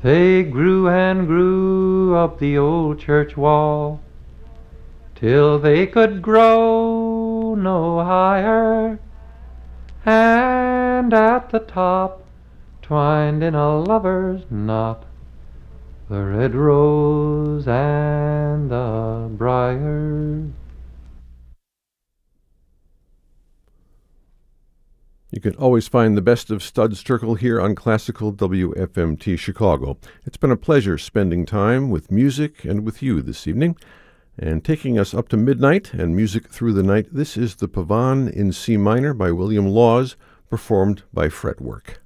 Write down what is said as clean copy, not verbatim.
They grew and grew up the old church wall, till they could grow no higher, and at the top, twined in a lover's knot, the red rose and the briar. You can always find the best of Studs Terkel here on Classical WFMT Chicago. It's been a pleasure spending time with music and with you this evening. And taking us up to midnight and music through the night, this is the Pavane in C minor by William Laws, performed by Fretwork.